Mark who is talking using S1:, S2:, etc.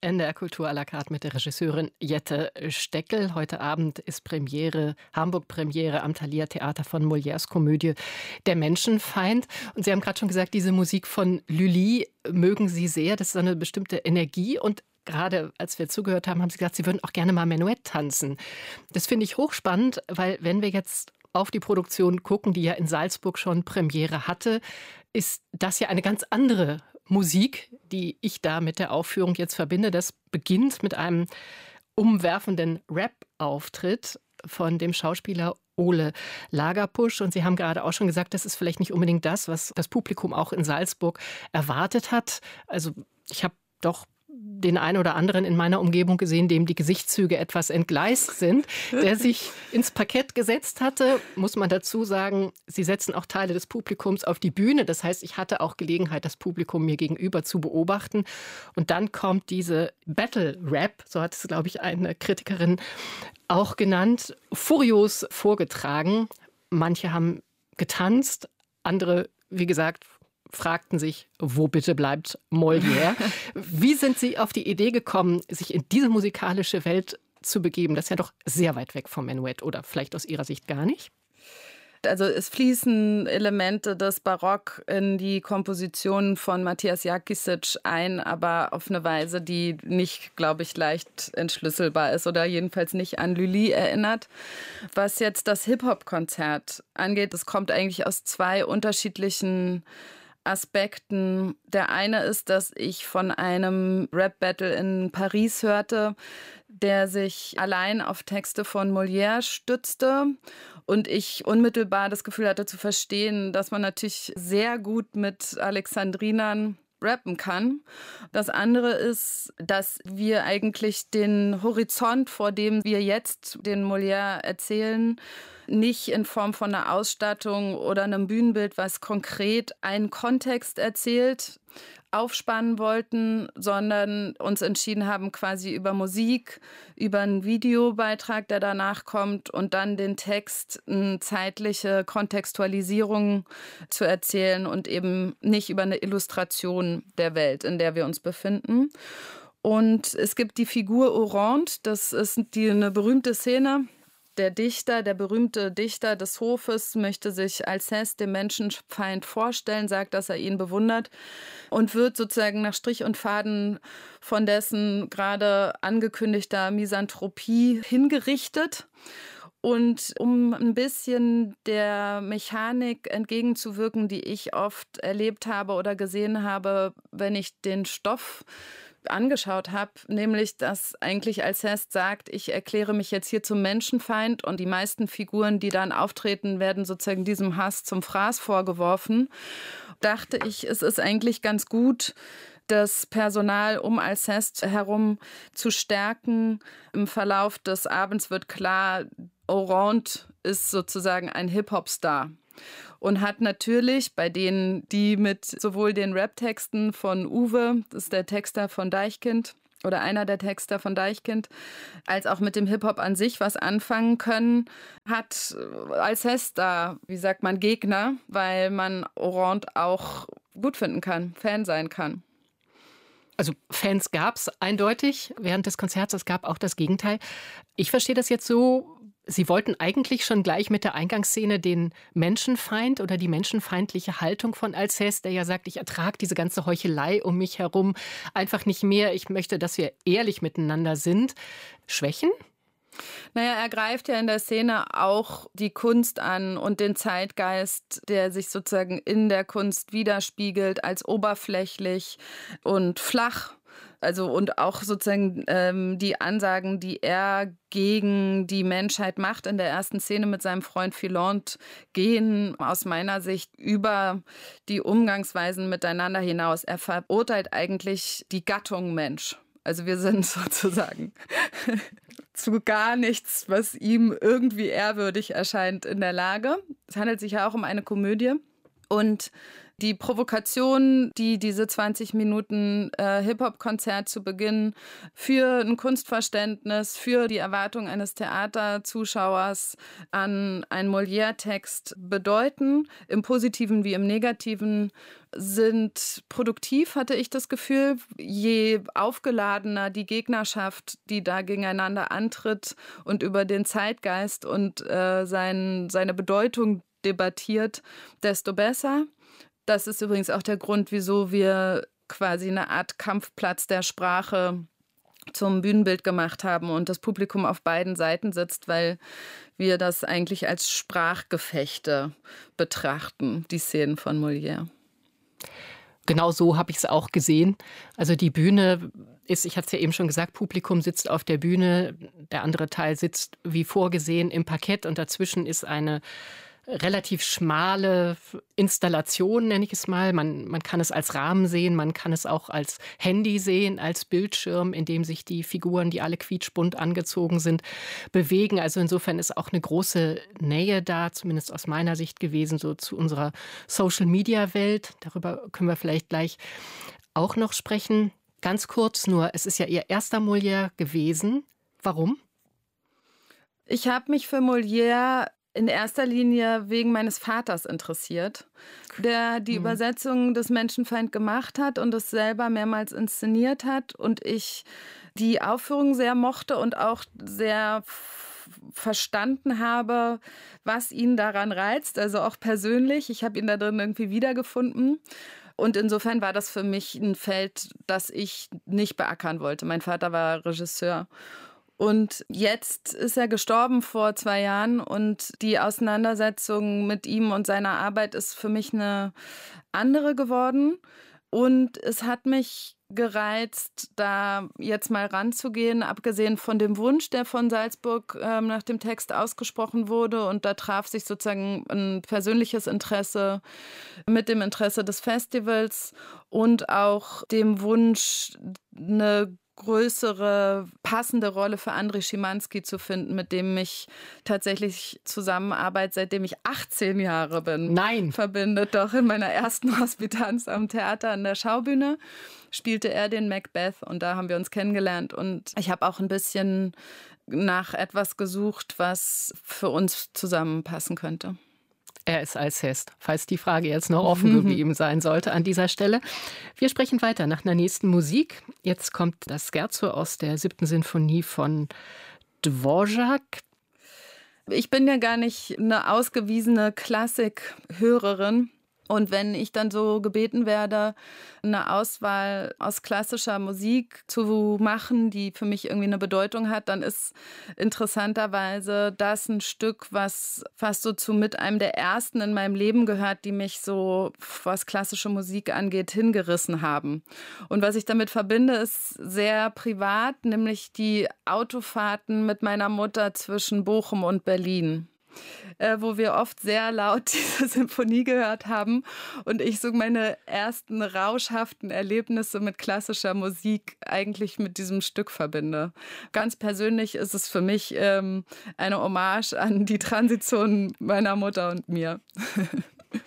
S1: NDR Kultur à la carte mit der Regisseurin Jette Steckel. Heute Abend ist Hamburg-Premiere am Thalia Theater von Molières Komödie Der Menschenfeind. Und Sie haben gerade schon gesagt, diese Musik von Lully mögen Sie sehr. Das ist eine bestimmte Energie. Und gerade als wir zugehört haben, haben Sie gesagt, Sie würden auch gerne mal Menuett tanzen. Das finde ich hochspannend, weil wenn wir jetzt auf die Produktion gucken, die ja in Salzburg schon Premiere hatte, ist das ja eine ganz andere Musik, die ich da mit der Aufführung jetzt verbinde. Das beginnt mit einem umwerfenden Rap-Auftritt von dem Schauspieler Ole Lagerpusch. Und Sie haben gerade auch schon gesagt, das ist vielleicht nicht unbedingt das, was das Publikum auch in Salzburg erwartet hat. Also ich habe doch den einen oder anderen in meiner Umgebung gesehen, dem die Gesichtszüge etwas entgleist sind, der sich ins Parkett gesetzt hatte. Muss man dazu sagen, Sie setzen auch Teile des Publikums auf die Bühne. Das heißt, ich hatte auch Gelegenheit, das Publikum mir gegenüber zu beobachten. Und dann kommt diese Battle-Rap, so hat es, glaube ich, eine Kritikerin auch genannt, furios vorgetragen. Manche haben getanzt, andere, wie gesagt, fragten sich, wo bitte bleibt Molière? Wie sind Sie auf die Idee gekommen, sich in diese musikalische Welt zu begeben? Das ist ja doch sehr weit weg vom Menuett oder vielleicht aus Ihrer Sicht gar nicht?
S2: Also es fließen Elemente des Barock in die Komposition von Matthias Jakisic ein, aber auf eine Weise, die nicht, glaube ich, leicht entschlüsselbar ist oder jedenfalls nicht an Lully erinnert. Was jetzt das Hip-Hop-Konzert angeht, das kommt eigentlich aus zwei unterschiedlichen Aspekten. Der eine ist, dass ich von einem Rap-Battle in Paris hörte, der sich allein auf Texte von Molière stützte und ich unmittelbar das Gefühl hatte zu verstehen, dass man natürlich sehr gut mit Alexandrinern rappen kann. Das andere ist, dass wir eigentlich den Horizont, vor dem wir jetzt den Molière erzählen, nicht in Form von einer Ausstattung oder einem Bühnenbild, was konkret einen Kontext erzählt, aufspannen wollten, sondern uns entschieden haben, quasi über Musik, über einen Videobeitrag, der danach kommt und dann den Text, eine zeitliche Kontextualisierung zu erzählen und eben nicht über eine Illustration der Welt, in der wir uns befinden. Und es gibt die Figur Orande, das ist eine berühmte Szene. Der berühmte Dichter des Hofes, möchte sich Alceste, dem Menschenfeind, vorstellen, sagt, dass er ihn bewundert und wird sozusagen nach Strich und Faden von dessen gerade angekündigter Misanthropie hingerichtet. Und um ein bisschen der Mechanik entgegenzuwirken, die ich oft erlebt habe oder gesehen habe, wenn ich den Stoff angeschaut habe, nämlich, dass eigentlich Alceste sagt, ich erkläre mich jetzt hier zum Menschenfeind und die meisten Figuren, die dann auftreten, werden sozusagen diesem Hass zum Fraß vorgeworfen, dachte ich, es ist eigentlich ganz gut, das Personal um Alceste herum zu stärken. Im Verlauf des Abends wird klar, Orande ist sozusagen ein Hip-Hop-Star. Und hat natürlich bei denen, die mit sowohl den Rap-Texten von Uwe, das ist der Texter von Deichkind oder einer der Texter von Deichkind, als auch mit dem Hip-Hop an sich was anfangen können, hat Alceste da, wie sagt man, Gegner, weil man Orande auch gut finden kann, Fan sein kann.
S1: Also Fans gab es eindeutig während des Konzerts, es gab auch das Gegenteil. Ich verstehe das jetzt so, Sie wollten eigentlich schon gleich mit der Eingangsszene den Menschenfeind oder die menschenfeindliche Haltung von Alceste, der ja sagt, ich ertrage diese ganze Heuchelei um mich herum einfach nicht mehr. Ich möchte, dass wir ehrlich miteinander sind. Schwächen?
S2: Naja, er greift ja in der Szene auch die Kunst an und den Zeitgeist, der sich sozusagen in der Kunst widerspiegelt, als oberflächlich und flach. Also und auch sozusagen die Ansagen, die er gegen die Menschheit macht in der ersten Szene mit seinem Freund Philonte, gehen aus meiner Sicht über die Umgangsweisen miteinander hinaus. Er verurteilt eigentlich die Gattung Mensch. Also wir sind sozusagen zu gar nichts, was ihm irgendwie ehrwürdig erscheint, in der Lage. Es handelt sich ja auch um eine Komödie. Und Die Provokation, die diese 20 Minuten Hip-Hop-Konzert zu Beginn für ein Kunstverständnis, für die Erwartung eines Theaterzuschauers an einen Molière-Text bedeuten, im Positiven wie im Negativen, sind produktiv, hatte ich das Gefühl. Je aufgeladener die Gegnerschaft, die da gegeneinander antritt und über den Zeitgeist und seine Bedeutung debattiert, desto besser. Das ist übrigens auch der Grund, wieso wir quasi eine Art Kampfplatz der Sprache zum Bühnenbild gemacht haben und das Publikum auf beiden Seiten sitzt, weil wir das eigentlich als Sprachgefechte betrachten, die Szenen von Molière.
S1: Genau so habe ich es auch gesehen. Also die Bühne ist, ich hatte es ja eben schon gesagt, Publikum sitzt auf der Bühne, der andere Teil sitzt wie vorgesehen im Parkett und dazwischen ist eine relativ schmale Installation, nenne ich es mal. Man kann es als Rahmen sehen, man kann es auch als Handy sehen, als Bildschirm, in dem sich die Figuren, die alle quietschbunt angezogen sind, bewegen. Also insofern ist auch eine große Nähe da, zumindest aus meiner Sicht gewesen, so zu unserer Social-Media-Welt. Darüber können wir vielleicht gleich auch noch sprechen. Ganz kurz nur, es ist ja Ihr erster Molière gewesen. Warum?
S2: Ich habe mich für Molière in erster Linie wegen meines Vaters interessiert, der die Übersetzung des Menschenfeind gemacht hat und es selber mehrmals inszeniert hat. Und ich die Aufführung sehr mochte und auch sehr verstanden habe, was ihn daran reizt, also auch persönlich. Ich habe ihn da drin irgendwie wiedergefunden. Und insofern war das für mich ein Feld, das ich nicht beackern wollte. Mein Vater war Regisseur. Und jetzt ist er gestorben vor 2 Jahren und die Auseinandersetzung mit ihm und seiner Arbeit ist für mich eine andere geworden. Und es hat mich gereizt, da jetzt mal ranzugehen, abgesehen von dem Wunsch, der von Salzburg nach dem Text ausgesprochen wurde. Und da traf sich sozusagen ein persönliches Interesse mit dem Interesse des Festivals und auch dem Wunsch, eine größere, passende Rolle für Andrei Schimanski zu finden, mit dem ich tatsächlich Zusammenarbeit, seitdem ich 18 Jahre bin, verbindet. Doch in meiner ersten Hospitanz am Theater an der Schaubühne spielte er den Macbeth und da haben wir uns kennengelernt. Und ich habe auch ein bisschen nach etwas gesucht, was für uns zusammenpassen könnte.
S1: Er ist Alceste, falls die Frage jetzt noch offen geblieben sein sollte an dieser Stelle. Wir sprechen weiter nach einer nächsten Musik. Jetzt kommt das Scherzo aus der 7. Sinfonie von Dvořák.
S2: Ich bin ja gar nicht eine ausgewiesene Klassikhörerin. Und wenn ich dann so gebeten werde, eine Auswahl aus klassischer Musik zu machen, die für mich irgendwie eine Bedeutung hat, dann ist interessanterweise das ein Stück, was fast so zu mit einem der ersten in meinem Leben gehört, die mich so, was klassische Musik angeht, hingerissen haben. Und was ich damit verbinde, ist sehr privat, nämlich die Autofahrten mit meiner Mutter zwischen Bochum und Berlin, wo wir oft sehr laut diese Symphonie gehört haben und ich so meine ersten rauschhaften Erlebnisse mit klassischer Musik eigentlich mit diesem Stück verbinde. Ganz persönlich ist es für mich eine Hommage an die Transition meiner Mutter und mir.